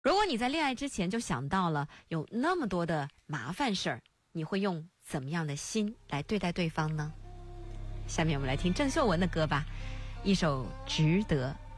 如果你在恋爱之前就想到了有那么多的麻烦事儿，你会用怎么样的心来对待对方呢？下面我们来听郑秀文的歌吧，一首《值得》。